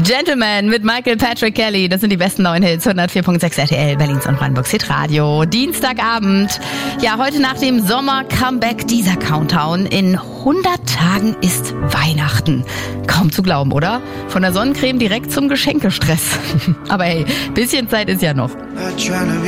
Gentleman mit Michael Patrick Kelly. Das sind die besten neuen Hits. 104.6 RTL, Berlins und Brandenburgs Hitradio. Dienstagabend. Ja, heute nach dem Sommer-Comeback dieser Countdown. In 100 Tagen ist Weihnachten. Kaum zu glauben, oder? Von der Sonnencreme direkt zum Geschenkestress. Aber hey, bisschen Zeit ist ja noch.